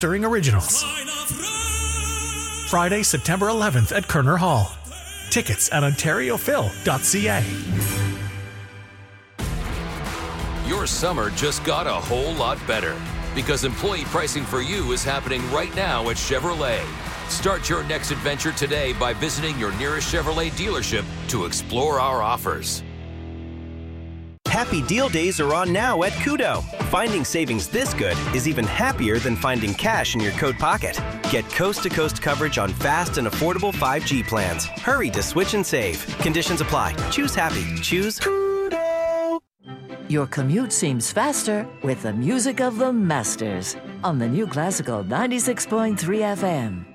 During Originals. Friday, September 11th at Kerner Hall. Tickets at ontariophil.ca. Your summer just got a whole lot better because employee pricing for you is happening right now at Chevrolet. Start your next adventure today by visiting your nearest Chevrolet dealership to explore our offers. Happy deal days are on now at Kudo. Finding savings this good is even happier than finding cash in your coat pocket. Get coast-to-coast coverage on fast and affordable 5G plans. Hurry to switch and save. Conditions apply. Choose happy. Choose Kudo. Your commute seems faster with the music of the Masters on the new Classical 96.3 FM.